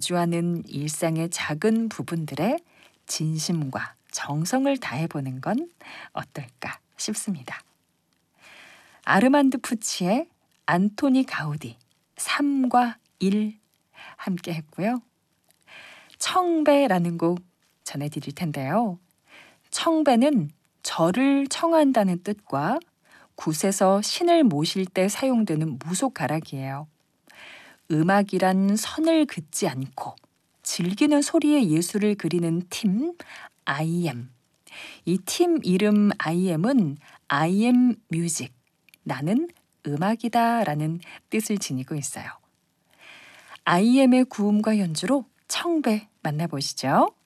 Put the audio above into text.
마주하는 일상의 작은 부분들에 진심과 정성을 다해보는 건 어떨까 싶습니다. 아르만드 푸치의 안토니 가우디 3과 1 함께 했고요. 청배라는 곡 전해드릴 텐데요. 청배는 절을 청한다는 뜻과 굿에서 신을 모실 때 사용되는 무속가락이에요. 음악이란 선을 긋지 않고 즐기는 소리의 예술을 그리는 팀 IM. 이 팀 이름 IM은 I am music, 나는 음악이다 라는 뜻을 지니고 있어요. IM의 구음과 연주로 청배 만나보시죠.